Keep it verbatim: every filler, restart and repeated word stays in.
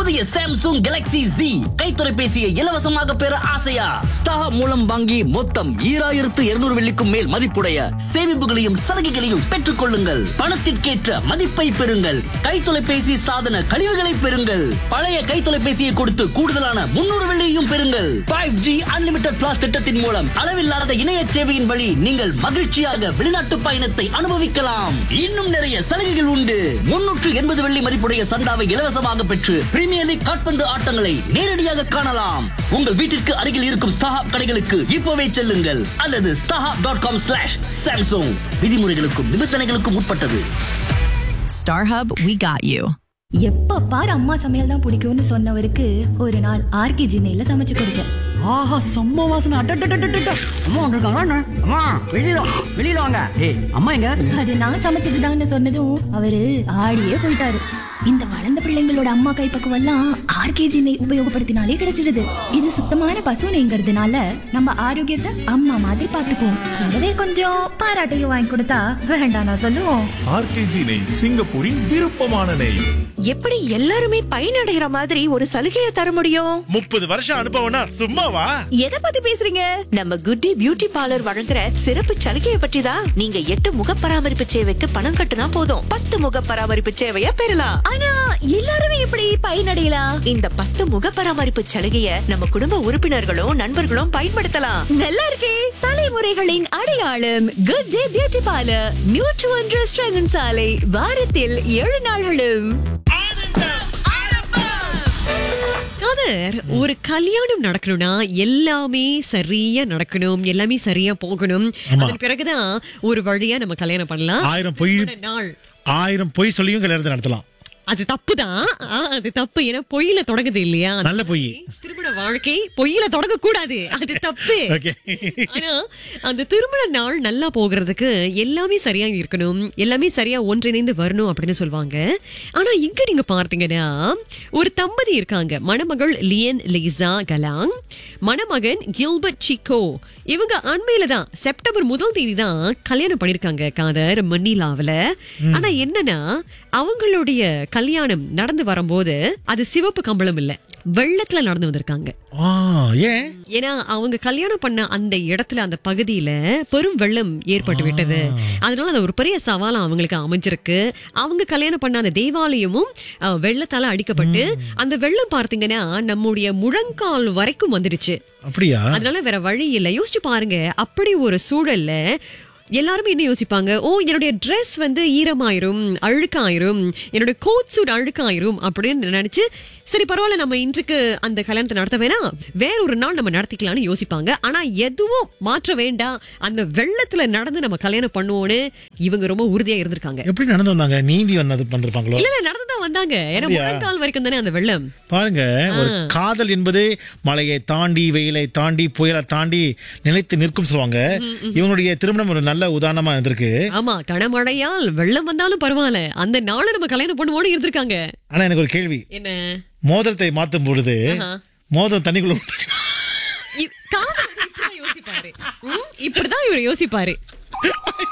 புதிய Samsung Galaxy Z கைத்தொலைபேசியை இலவசமாக பெற ஆசையா? ஸ்டார் மூலம் வாங்கி மொத்தம் ஈராயிரத்து இருநூறு வெள்ளிக்கும் மேல் மதிப்புடைய சேமிப்புகளையும் சலுகைகளையும் பெற்றுக் கொள்ளுங்கள். பணத்திற்கேற்ற மதிப்பை பெறுங்கள். கைத்தொலைபேசி சாதன கழிவுகளை பெறுங்கள். பழைய கைத்தொலைபேசியை கொடுத்து கூடுதலான முன்னூறு வெள்ளியையும் பெறுங்கள். ஃபைவ் ஜி அன்லிமிடெட் பிளாஸ் திட்டத்தின் மூலம் அளவில்லாத இணைய சேவையின் வழி நீங்கள் மகிழ்ச்சியாக வெளிநாட்டு பயணத்தை அனுபவிக்கலாம். இன்னும் நிறைய சலுகைகள் உண்டு. முன்னூற்று எண்பது வெள்ளி மதிப்புடைய சந்தாவை இலவசமாக பெற்று பிரீமியர் லீக் கால்பந்து ஆட்டங்களை நேரடியாக காணலாம். உங்கள் வீட்டிற்கு அருகில் இருக்கும் ஸ்டார் கடைகளுக்கு இப்போவே செல்லுங்கள் அல்லது star dot com slash Samsung. விதிமுறைகளுக்கும் நிபந்தனைகளுக்கும் உட்பட்டது. StarHub, we got you. எப்ப பாரு அம்மா சமையல் தான் பிடிக்கும்னு சொன்னவருக்கு ஒரு நாள் ஆர்கே ஜினையில சமைச்சு கொடுத்தேன். ஆஹா, செம்ம வாசனை. அட்டட்டட்டட்டட்ட. அம்மா வந்திருக்காங்க. அம்மா வெளியில வா, வெளியில வாங்க. ஏய், அம்மா எங்க? அது நான் சமைச்சதுதான்னு சொன்னதும் அவரு ஆடியே போயிட்டாரு. இந்த வளர்ந்த பிள்ளைங்களோட அம்மா கைப்பக்குவம் எல்லாம் ஆர்கேஜி நெய் உபயோகப்படுத்தினாலே கிடைச்சிடுது. இது சுத்தமான பசு நெய்ங்கிறதுனால நம்ம ஆரோக்கியத்தை அம்மா மாதிரி பாத்துக்குவோம். கூடவே கொஞ்சம் பாராட்டையும் வாங்கி கொடுத்தா வேண்டாம் நான் சொல்லுவோம். ஆர்கேஜி நெய், சிங்கப்பூரின் விருப்பமான நெய். எப்படி எல்லாருமே பயனடைகிற மாதிரி ஒரு சலுகையை தர முடியும்? முப்பது வருஷம் அனுபவம்னா சும்மாவா? எதை பத்தி பேசுறீங்க? நம்ம குட்டி பியூட்டி பார்லர் வழங்குற சிறப்பு சலுகையை பற்றி தான். நீங்க எட்டு முக பராமரிப்பு சேவைக்கு பணம் கட்டுனா போதும், பத்து முக பராமரிப்பு சேவையை பெறலாம். ஆனா எல்லாருமே எப்படி பயனடையலாம்? இந்த பத்து முக பராமரிப்பு சலுகையை நம்ம குடும்ப உறுப்பினர்களும் நண்பர்களும் பயன்படுத்தலாம். நல்லா இருக்கே. தலைமுறைகளின் அடையாளம் குட் டே பியூட்டி பார்லர், நியூட்ரு ஒன்று ஸ்ரங்கன் சாலை, வாரத்தில் ஏழு நாள்களும். ஒரு கல்யாணம் நடக்கணும்னா எல்லாமே சரியா நடக்கணும், எல்லாமே சரியா போகணும். அதன் பிறகுதான் ஒரு வழியா நம்ம கல்யாணம் பண்ணலாம். ஆயிரம் பொய் நாள் ஆயிரம் பொய் சொல்லியும் கல்யாணத்தை நடத்தலாம். அது தப்புதான். அது தப்பு. ஏன்னா பொய்யில தொடங்குது இல்லையா? நல்ல பொய். திருமண வாழ்க்கை பொய்யில தொடங்க கூடாது. அது தப்பு. ஆனா அந்த திருமண நாள் நல்லா போகிறதுக்கு எல்லாமே சரியா இருக்கணும், எல்லாமே சரியா ஒன்றிணைந்து வரணும் அப்படின்னு சொல்லுவாங்க. ஆனா இங்க நீங்க பார்த்தீங்கன்னா ஒரு தம்பதி இருக்காங்க. மணமகள் லியன் லிசா கலாங், மணமகன் கில்பர்ட் சிக்கோ. இவங்க அண்மையில தான் செப்டம்பர் முதல் தேதி தான் கல்யாணம் பண்ணிருக்காங்க காதர் மணிலாவில. ஆனா என்னன்னா அவங்களுடைய கல்யாணம் நடந்து வரும்போது அது சிவப்பு கம்பளம் இல்ல, வெள்ளத்துல நடந்து வந்திருக்காங்க. ஏன்னா அவங்க கல்யாணம் பண்ண அந்த இடத்துல அந்த பகுதியில பெரும் வெள்ளம் ஏற்பட்டு விட்டது. அதனால அது ஒரு பெரிய சவாலா அவங்களுக்கு அமைஞ்சிருக்கு. அவங்க கல்யாணம் பண்ண அந்த தேவாலயமும் வெள்ளத்தால அடிக்கப்பட்டு அந்த வெள்ளம் பார்த்தீங்கன்னா நம்முடைய முழங்கால் வரைக்கும் வந்துடுச்சு. அப்படியா? அதனால வேற வழி இல்ல. யோசிச்சு பாருங்க, அப்படி ஒரு சூழல்ல எல்லாருமே என்ன யோசிப்பாங்க? ஓ, என்னுடைய ட்ரெஸ் வந்து ஈரமாயிரும், அழுக்காயிரும், என்னுடைய கோட் சூட் அழுக்காயிரும் அப்படின்னு நினைச்சு சரி பரவாயில்ல நம்ம இன்றைக்கு அந்த கல்யாணத்தை நடத்த வேணாம், வேற ஒரு நாள் நம்ம நடத்திக்கலாம்னு யோசிப்பாங்க. ஆனா எதுவும் மாற்ற வேண்டாம், அந்த வெள்ளத்துல நடந்து நம்ம கல்யாணம் பண்ணுவோன்னு இவங்க ரொம்ப உறுதியா இருந்திருக்காங்க. எப்படி நடந்து வந்தாங்க? நீந்தி வந்தது பண்றாங்களோ? இல்ல நடந்துதான் வந்தாங்க. ஏன்னா முழங்கால் வரைக்கும் தானே அந்த வெள்ளம். பாருங்க, ஒரு காதல் என்பது மலையை தாண்டி வெயிலை தாண்டி புயலை தாண்டி நிலைத்து நிற்கும் சொல்லுவாங்க. இவங்களுடைய திருமணம் ஒரு நல்ல உதாரணமா இருந்திருக்கு. ஆமா, கனமழையால் வெள்ளம் வந்தாலும் பரவாயில்ல, அந்த நாளை நம்ம கல்யாணம் பண்ணுவோன்னு இருந்திருக்காங்க. ஆனா எனக்கு ஒரு கேள்வி. என்ன? மோதிரத்தை மாத்தும் பொழுது மோதிரம் தண்ணிக்குள்ள இப்படிதான் யோசிப்பாரு. இப்படிதான் இவர் யோசிப்பாரு.